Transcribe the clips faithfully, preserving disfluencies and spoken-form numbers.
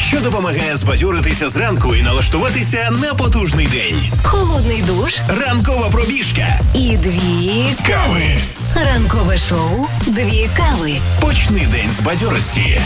що допомагає збадьоритися зранку і налаштуватися на потужний день. Холодний душ. Ранкова пробіжка. І дві Кави. Ранкове шоу «Дві кави». Почни день з бадьорості.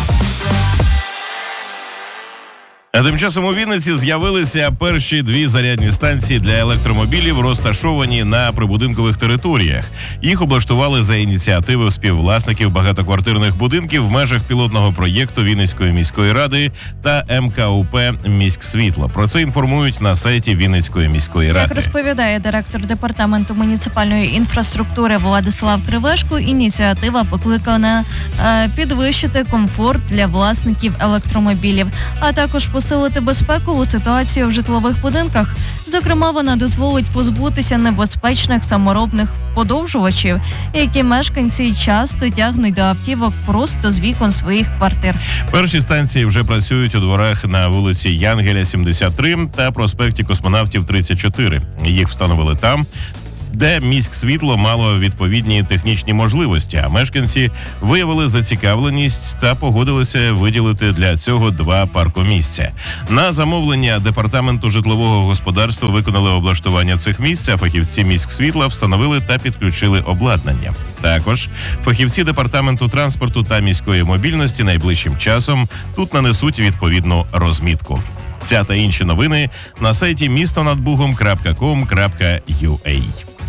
А тим часом у Вінниці з'явилися перші дві зарядні станції для електромобілів, розташовані на прибудинкових територіях. Їх облаштували за ініціативи співвласників багатоквартирних будинків в межах пілотного проєкту Вінницької міської ради та ем ка у пе «Міськсвітло». Про це інформують на сайті Вінницької міської ради. Як розповідає директор департаменту муніципальної інфраструктури Владислав Кривешко, ініціатива покликана е, підвищити комфорт для власників електромобілів, а також посилити безпеку у ситуації в житлових будинках. Зокрема, вона дозволить позбутися небезпечних саморобних подовжувачів, які мешканці часто тягнуть до автівок просто з вікон своїх квартир. Перші станції вже працюють у дворах на вулиці Янгеля, сімдесят три та проспекті Космонавтів, тридцять чотири. Їх встановили там, де «Міськсвітло» мало відповідні технічні можливості, а мешканці виявили зацікавленість та погодилися виділити для цього два паркомісця. На замовлення департаменту житлового господарства виконали облаштування цих місць, а фахівці «Міськсвітла» встановили та підключили обладнання. Також фахівці департаменту транспорту та міської мобільності найближчим часом тут нанесуть відповідну розмітку. Ця та інші новини на сайті місто над бугом крапка ком крапка ю а.